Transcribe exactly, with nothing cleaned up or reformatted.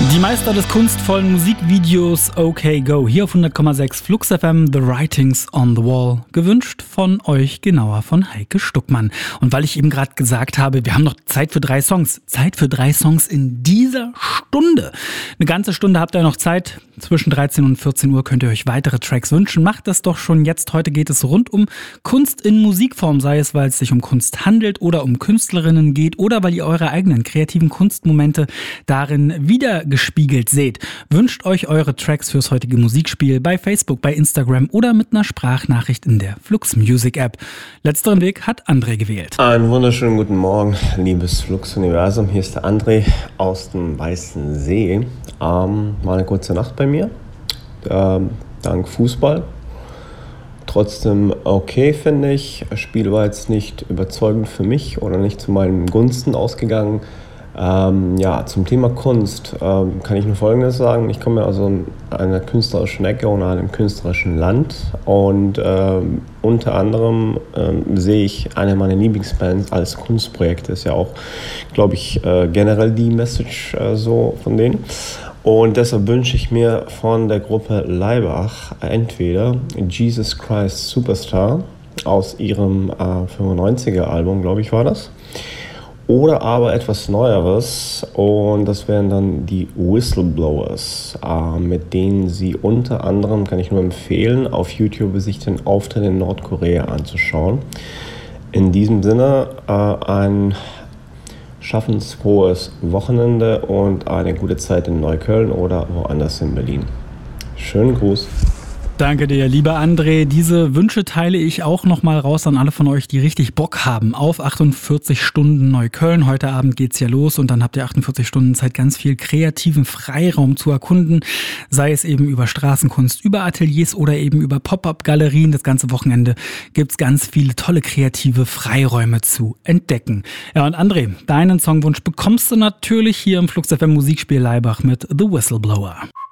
Die Meister des kunstvollen Musikvideos OK Go, hier auf hundert Komma sechs Flux F M, The Writings on the Wall, gewünscht von euch, genauer von Heike Stuckmann. Und weil ich eben gerade gesagt habe, wir haben noch Zeit für drei Songs, Zeit für drei Songs in dieser Stunde. Eine ganze Stunde habt ihr noch Zeit, zwischen dreizehn und vierzehn Uhr könnt ihr euch weitere Tracks wünschen. Macht das doch schon jetzt, heute geht es rund um Kunst in Musikform, sei es, weil es sich um Kunst handelt oder um Künstlerinnen geht oder weil ihr eure eigenen kreativen Kunstmomente darin wieder gespiegelt seht. Wünscht euch eure Tracks fürs heutige Musikspiel bei Facebook, bei Instagram oder mit einer Sprachnachricht in der Flux Music App. Letzteren Weg hat André gewählt. Einen wunderschönen guten Morgen, liebes Flux Universum. Hier ist der André aus dem Weißen See. Ähm, war eine kurze Nacht bei mir, ähm, dank Fußball. Trotzdem okay, finde ich. Das Spiel war jetzt nicht überzeugend für mich oder nicht zu meinen Gunsten ausgegangen. Ähm, ja, zum Thema Kunst ähm, kann ich nur Folgendes sagen. Ich komme aus einer künstlerischen Ecke und einem künstlerischen Land und ähm, unter anderem ähm, sehe ich eine meiner Lieblingsbands als Kunstprojekt. Das ist ja auch, glaube ich, äh, generell die Message äh, so von denen. Und deshalb wünsche ich mir von der Gruppe Laibach entweder Jesus Christ Superstar aus ihrem äh, fünfundneunziger Album, glaube ich, war das. Oder aber etwas Neueres, und das wären dann die Whistleblowers, äh, mit denen sie unter anderem, kann ich nur empfehlen, auf YouTube sich den Auftritt in Nordkorea anzuschauen. In diesem Sinne äh, ein schaffensfrohes Wochenende und eine gute Zeit in Neukölln oder woanders in Berlin. Schönen Gruß. Danke dir, lieber André. Diese Wünsche teile ich auch nochmal raus an alle von euch, die richtig Bock haben auf achtundvierzig Stunden Neukölln. Heute Abend geht's ja los und dann habt ihr achtundvierzig Stunden Zeit, ganz viel kreativen Freiraum zu erkunden. Sei es eben über Straßenkunst, über Ateliers oder eben über Pop-Up-Galerien. Das ganze Wochenende gibt's ganz viele tolle kreative Freiräume zu entdecken. Ja, und André, deinen Songwunsch bekommst du natürlich hier im Flux F M Musikspiel Laibach mit The Whistleblower.